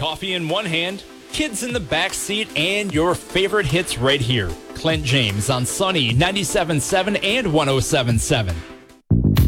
Coffee in one hand, kids in the back seat, and your favorite hits right here. Clint James on Sunny 97.7 and 107.7.